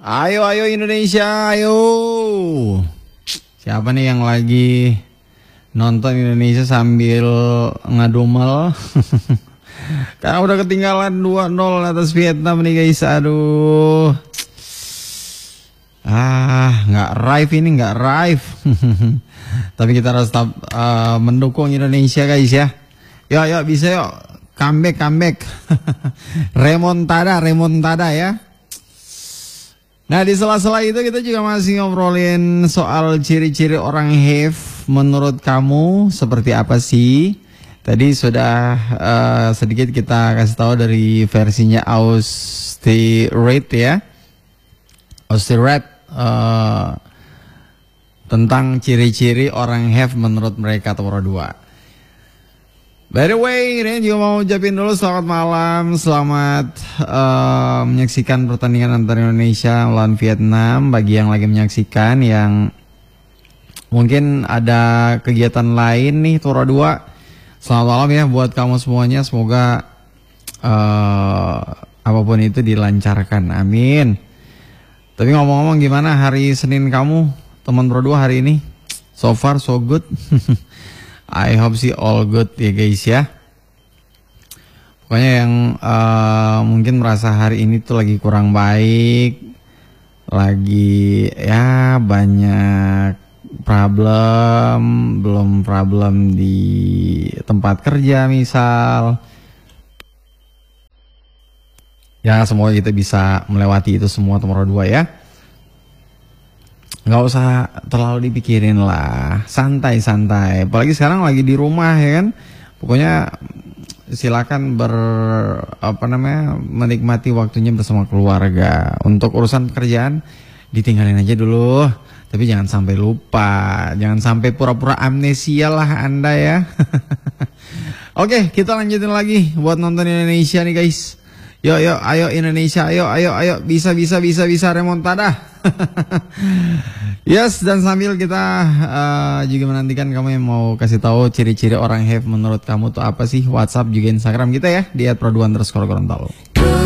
Ayo, ayo Indonesia, ayo. Siapa nih yang lagi nonton Indonesia sambil ngadumel? Karena udah ketinggalan 2-0 atas Vietnam nih guys. Aduh. Nggak rive ini, nggak rive. Tapi kita harus tetap mendukung Indonesia guys ya. Yuk, bisa yuk. Comeback. Remontada ya. Nah di sela-sela itu kita juga masih ngobrolin soal ciri-ciri orang have. Menurut kamu seperti apa sih? Tadi sudah sedikit kita kasih tahu dari versinya Austirate ya. Austirate tentang ciri-ciri orang have menurut mereka nomor 2. By the way, ini juga mau ucapin dulu selamat malam, selamat menyaksikan pertandingan antara Indonesia melawan Vietnam. Bagi yang lagi menyaksikan, yang mungkin ada kegiatan lain nih Tora 2, selamat malam ya buat kamu semuanya. Semoga apapun itu dilancarkan, amin. Tapi ngomong-ngomong, gimana hari Senin kamu, teman Tora 2 hari ini? So far so good. I hope sih all good ya guys ya. Pokoknya yang mungkin merasa hari ini tuh lagi kurang baik, lagi ya banyak belum problem di tempat kerja misal. Ya semoga kita bisa melewati itu semua nomor 2 ya. Nggak usah terlalu dipikirin lah, santai-santai. Apalagi sekarang lagi di rumah ya kan. Pokoknya silakan menikmati waktunya bersama keluarga. Untuk urusan pekerjaan ditinggalin aja dulu. Tapi jangan sampai lupa, jangan sampai pura-pura amnesia lah Anda ya. Oke, kita lanjutin lagi buat nonton Indonesia nih guys. Yuk, ayo Indonesia, ayo, bisa remontada. Yes, dan sambil kita juga menantikan kamu yang mau kasih tahu ciri-ciri orang have menurut kamu tuh apa sih? WhatsApp juga Instagram kita ya di @pro2_gorontalo.